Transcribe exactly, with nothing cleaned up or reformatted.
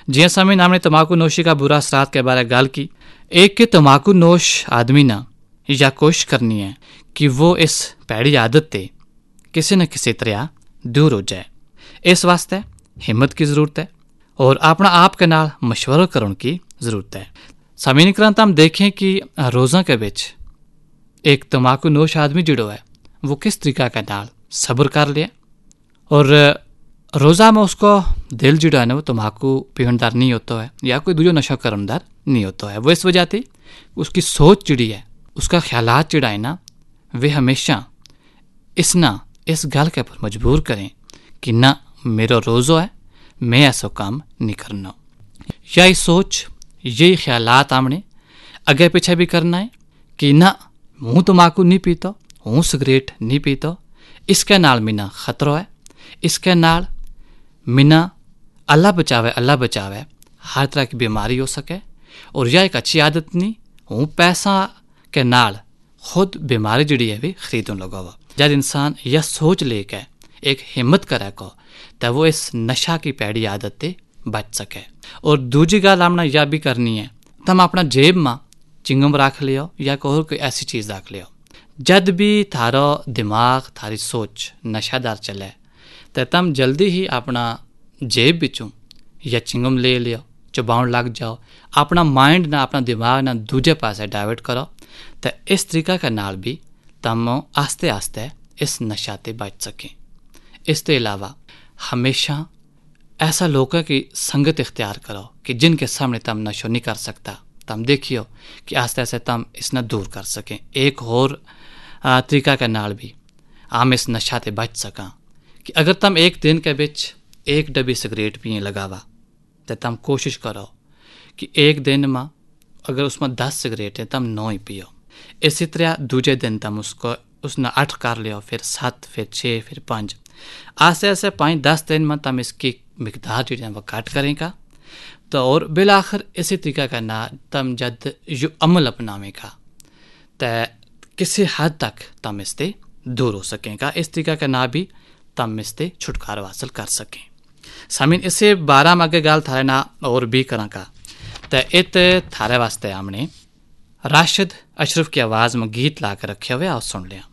जियां समय हमने तम्बाकू नोशी का बुरा असरात के बारे गल की, एक के तम्बाकू नोश आदमी ना या कोशिश करनी है कि वो इस पैड़ी आदत ते किसी न किसी तरह दूर हो जाए। इस वास्ते हिम्मत की ज़रूरत है और अपना आप के नाल मशवरा करने की ज़रूरत है। सामीन करन हम देखें कि रोज़ा के बिच एक तम्बाकू नोश आदमी जिड़ो है वो किस तरीका के नाल सब्र कर लिया और रोज़ा में उसको दिल जिड़ा है ना वो तम्बाकू पीवनदार नहीं होता है या कोई दूसरा नशा करनदार नहीं होता है। वो इस वजह से उसकी सोच जिड़ी है, उसका ख्यालात जिड़ा है ना, वे हमेशा इस ना इस गल के ऊपर मजबूर करें कि ना मेरा रोज़ा है, मैं ऐसा काम नहीं करना। या ये सोच यही ख्यालात हमने अगे पीछे भी करना है कि ना हूँ तम्बाकू नहीं पीता, हूँ सिगरेट नहीं पीता, इसके नाल मिना खतरा है, इसके नाल मिना अल्लाह बचावे अल्लाह बचावे हर तरह की बीमारी हो सके। और यह एक अच्छी आदत नहीं, हूँ पैसा के नाल खुद बीमारी जड़ी है भी खरीदने लगा हुआ। जब इंसान यह सोच लेके एक हिम्मत करे को तो वो इस नशा की पैड़ी आदत से बच सके। और दूजी गल हमने यह भी करनी है, तम अपना जेब में चिंगम रख लियो या कोई कोई ऐसी चीज़ रख लियो, जब भी थारो दिमाग थारी सोच नशादार चले तो तम जल्दी ही अपना जेब बिचों या चिंगम ले लियो, चबाउन लग जाओ, अपना माइंड ना अपना दिमाग ना दूजे पासे डाइवर्ट करो। तो इस तरीका के नाल भी तम आस्ते आस्ते इस नशा ते बच सकें। इसके अलावा हमेशा ऐसा लोगों की संगत इख्तियार करो कि जिनके सामने तम नशो नहीं कर सकता, तम देखियो कि आस्ते आस्ते तम इसना दूर कर सकें। एक और तरीका के नाल भी हम इस नशा ते बच सका कि अगर तम एक दिन के बिच एक डब्बी सिगरेट पिए लगावा तो तम कोशिश करो कि एक दिन में अगर उसमें दस सिगरेट है तम नौ ही पियो। इसी तरह दूजे दिन तम उसको उसने आठ कर लियो, फिर सात, फिर छः, फिर पाँच, आस्ते आस्ते पाँच दस दिन में तम इसकी मिकदार जो है वो काट करेगा। तो और बिल आखिर इसी तरीका का ना तम जद यो अमल अपनावेगा तो किसी हद तक तम इससे दूर हो सकेगा। इस तरीका का ना भी तम इससे छुटकारा हासिल कर सकें। सामीन इसे बारह में अगे गाल थारे ना और भी करा का तो इत थारे वास्ते हमने राशिद अशरफ की आवाज़ में गीत ला के रखे हुए और सुन लिया।